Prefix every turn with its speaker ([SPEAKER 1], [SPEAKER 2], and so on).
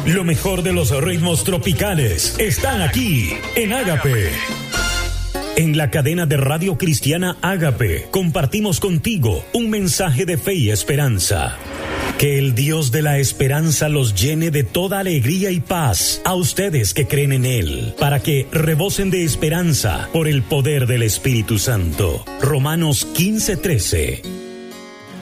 [SPEAKER 1] Lo mejor de los ritmos tropicales están aquí en Ágape. En la cadena de radio cristiana Ágape compartimos contigo un mensaje de fe y esperanza. Que el Dios de la esperanza los llene de toda alegría y paz a ustedes que creen en Él, para que rebosen de esperanza por el poder del Espíritu Santo. Romanos 15:13.